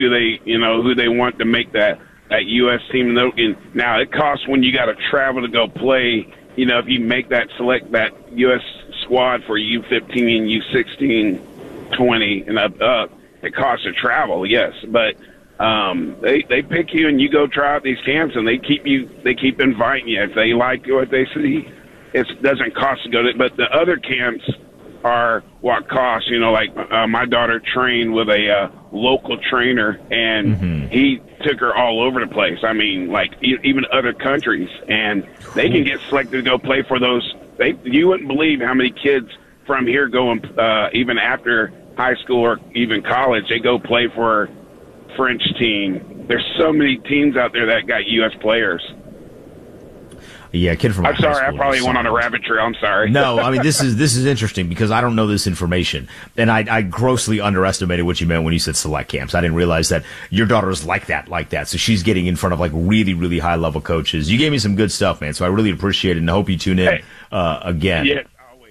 who they want to make that U.S. team. And now it costs when you got to travel to go play. If you make select that U.S. squad for U15, U16, 20, and up, it costs to travel, yes. But they pick you and you go try out these camps, and they keep inviting you. If they like what they see, it doesn't cost to go to. But the other camps are what costs. Like my daughter trained with a local trainer, and he took her all over the place. I mean, like even other countries, and they can get selected to go play for those. You wouldn't believe how many kids from here go even after high school or even college, they go play for a French team. There's so many teams out there that got U.S. players. Yeah, kid from. I'm sorry, I probably went on a rabbit trail. I'm sorry. No, I mean this is interesting because I don't know this information, and I grossly underestimated what you meant when you said select camps. I didn't realize that your daughter is like that. So she's getting in front of like really, really high level coaches. You gave me some good stuff, man. So I really appreciate it, and I hope you tune in again. Yeah,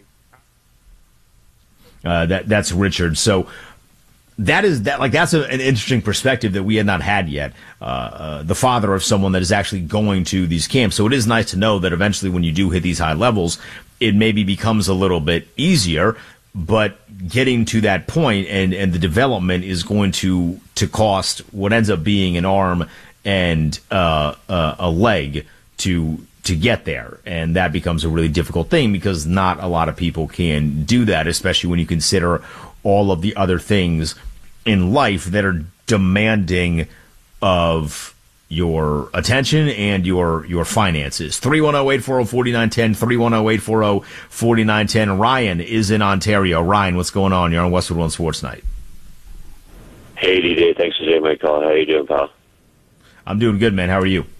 always. That's Richard. So. That's an interesting perspective that we had not had yet. The father of someone that is actually going to these camps. So it is nice to know that eventually when you do hit these high levels, it maybe becomes a little bit easier, but getting to that point and the development is going to cost what ends up being an arm and a leg to get there. And that becomes a really difficult thing because not a lot of people can do that, especially when you consider all of the other things in life that are demanding of your attention and your finances. 310-840-4910, 310-840-4910. Ryan is in Ontario. Ryan, what's going on? You're on Westwood One Sports Night. Hey, DJ. Thanks for taking my call. How you doing, pal? I'm doing good, man. How are you?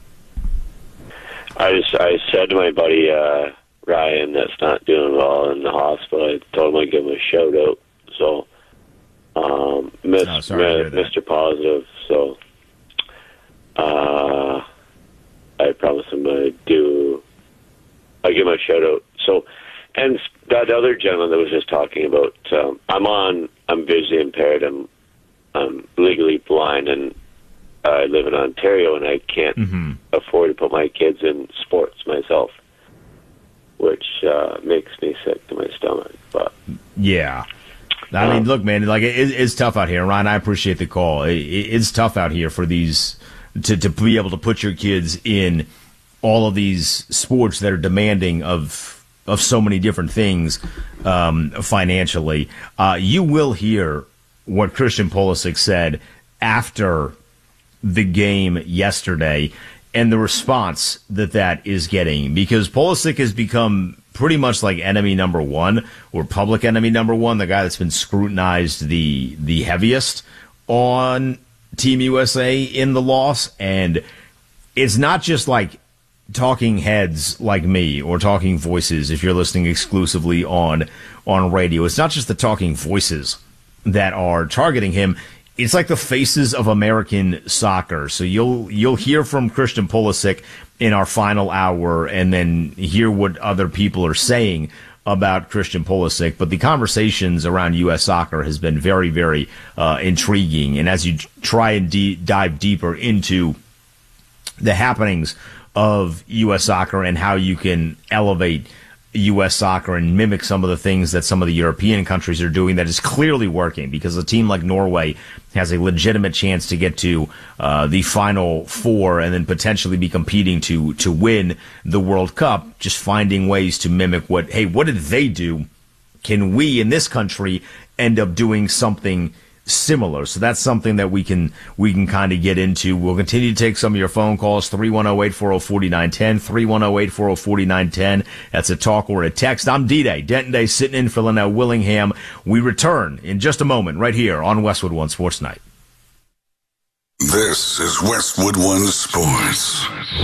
I said to my buddy Ryan that's not doing well in the hospital, I told him I'd give him a shout-out. So, Mr. Positive, so I promised him I'd give him a shout out. So, and that other gentleman that was just talking about, I'm visually impaired, I'm legally blind, and I live in Ontario, and I can't afford to put my kids in sports myself, which makes me sick to my stomach. But yeah. I mean, look, man, like it's tough out here. Ryan, I appreciate the call. It's tough out here for these to be able to put your kids in all of these sports that are demanding of so many different things financially. You will hear what Christian Pulisic said after the game yesterday and the response that is getting, because Pulisic has become pretty much like enemy number one, or public enemy number one, the guy that's been scrutinized the heaviest on Team USA in the loss. And it's not just like talking heads like me or talking voices if you're listening exclusively on radio. It's not just the talking voices that are targeting him. It's like the faces of American soccer. So you'll hear from Christian Pulisic in our final hour and then hear what other people are saying about Christian Pulisic. But the conversations around U.S. soccer has been very, very intriguing. And as you try and dive deeper into the happenings of U.S. soccer and how you can elevate U.S. soccer and mimic some of the things that some of the European countries are doing, that is clearly working, because a team like Norway has a legitimate chance to get to the Final Four and then potentially be competing to win the World Cup, just finding ways to mimic what did they do? Can we in this country end up doing something similar? So that's something that we can kind of get into. We'll continue to take some of your phone calls, 310-840-4910, 310-840-4910. That's a talk or a text. I'm D-Day, Denton Day, sitting in for Linnell Willingham. We return in just a moment right here on Westwood One Sports Night. This is Westwood One Sports.